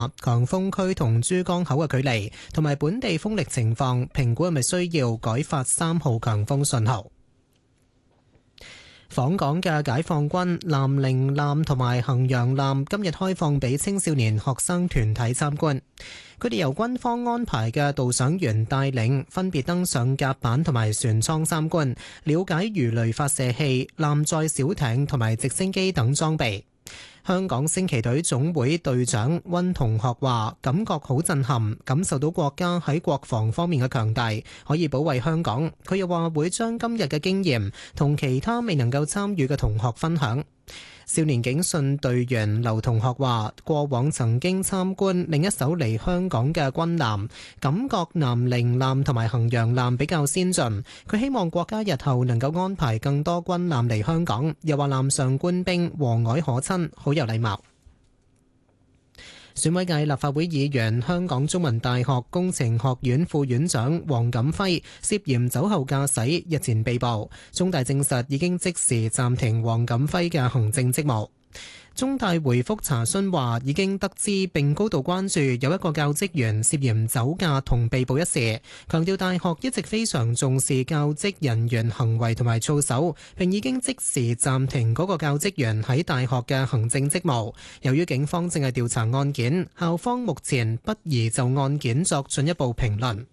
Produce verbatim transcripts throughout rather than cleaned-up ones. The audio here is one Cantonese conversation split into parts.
強風區同珠江口嘅距離同埋本地風力情況，評估係咪需要改發三號強風信號。訪港嘅解放軍南寧艦同埋衡陽艦今日開放俾青少年學生團體參觀，佢哋由軍方安排嘅導賞員帶領，分別登上甲板同埋船艙參觀，了解魚雷發射器、艦載小艇同埋直升機等裝備。香港升旗隊總會隊長溫同學話：感覺好震撼，感受到國家喺國防方面嘅強大，可以保衛香港。佢又話會將今日嘅經驗同其他未能夠參與嘅同學分享。少年警訊隊員劉同學話：過往曾經參觀另一艘嚟香港嘅軍艦，感覺南寧艦同埋衡陽艦比較先進。佢希望國家日後能夠安排更多軍艦嚟香港，又話艦上官兵和藹可親，好有禮貌。選委界立法會議員、香港中文大學工程學院副院長黃錦輝涉嫌酒後駕駛，日前被捕。中大證實已經即時暫停黃錦輝嘅行政職務。中大回覆查詢話，已經得知並高度關注有一個教職員涉嫌酒駕同被捕一事，強調大學一直非常重視教職人員行為同埋操守，並已經即時暫停嗰個教職員喺大學嘅行政職務。由於警方正係調查案件，校方目前不宜就案件作進一步評論。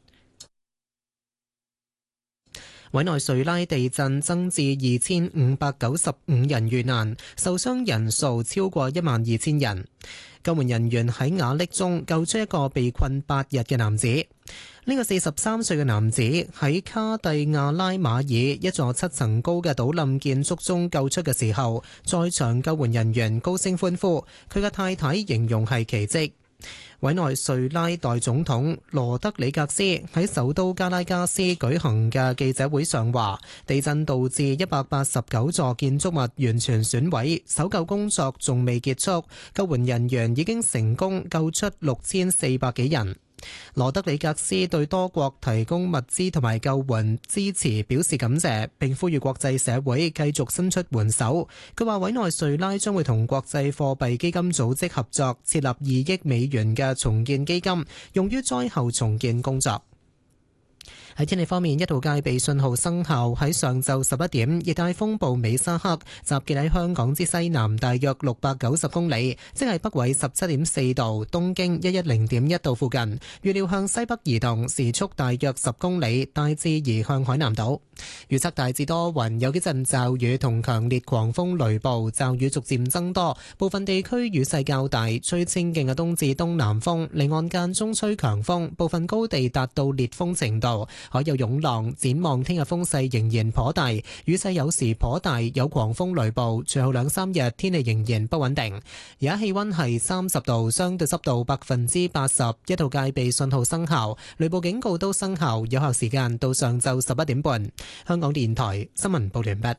委內瑞拉地震增至二千五百九十五人遇難，受傷人數超過一萬二千人。救援人員喺瓦礫中救出一個被困八日嘅男子。呢個四十三歲嘅男子喺卡蒂亞拉馬爾一座七層高嘅倒冧建築中救出嘅時候，在場救援人員高聲歡呼，佢嘅太太形容係奇蹟。委內瑞拉代總統羅德里格斯喺首都加拉加斯舉行嘅記者會上話，地震導致一百八十九座建築物完全損毀，搜救工作仲未結束，救援人員已經成功救出六千四百幾人。羅德里格斯對多國提供物資同埋救援支持表示感謝，並呼籲國際社會繼續伸出援手。佢話委內瑞拉將會同國際貨幣基金組織合作，設立二億美元嘅重建基金，用於災後重建工作。喺天氣方面，一號戒備信號生效。喺上晝十一點，熱帶風暴美沙克集結喺香港之西南大約六百九十公里，即係北緯十七點四度、東經一一零點一度附近。預料向西北移動，時速大約十公里，大致移向海南島。預測大致多雲，有幾陣驟雨同強烈狂風雷暴，驟雨逐漸增多，部分地區雨勢較大，吹清勁嘅東至東南風，離岸間中吹強風，部分高地達到烈風程度。海有湧浪，展望聽日風勢仍然頗大，雨勢有時頗大，有狂風雷暴。隨後兩三日天氣仍然不穩定。而家氣溫係三十度，相對濕度百分之八十，一號戒備信號生效，雷暴警告都生效，有效時間到上晝十一點半。香港電台新聞報完畢。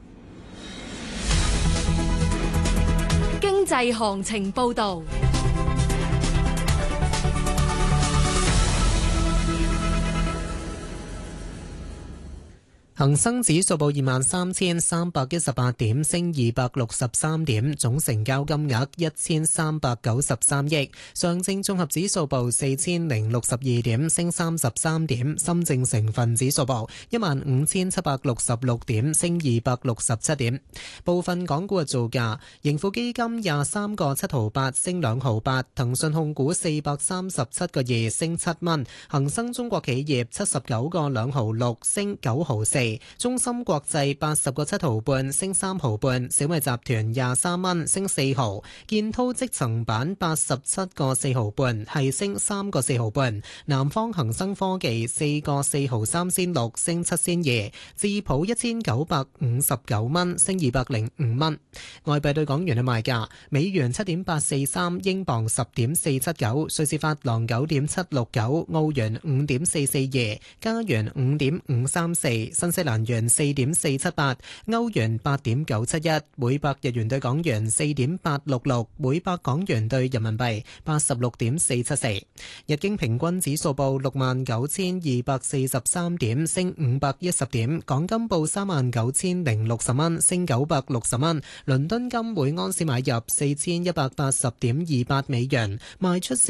經濟行情報道。 恒生指數報二萬三千三百一十八點，升二百六十三點，總成交金額一千三百九十三億。上證綜合指數報四千零六十二點，升三十三點。深證成分指數報一萬五千七百六十六點，升二百六十七點。部分港股嘅造價：盈富基金廿三個七毫八，升兩毫八；騰訊控股四百三十七個二，升七蚊；恒生中國企業七十九個兩毫六，升九毫四。中芯國際八十個七毫半，升三毫半；小米集團廿三蚊，升四毫；建滔積層板八十七個四毫半，係升三個四毫半；南方恒生科技四個四毫三仙六，升七仙二；智普一千九百五十九蚊，升二百零五蚊。外幣對港元嘅賣價：美元七點八四三，英鎊十點四七九，瑞士法郎九點七六九，澳元五點四四二，加元五點五三四，新西西蘭元四點四七八，歐元八點九七一，每百日元對港元四點八六六，每百港元對人民幣八十六點四七四。日經平均指數報六萬九千二百四十三點，升五百一十點。港金報三萬九千零六十蚊，升九百六十蚊。倫敦金每安士買入四千一百八十點二八美元，賣出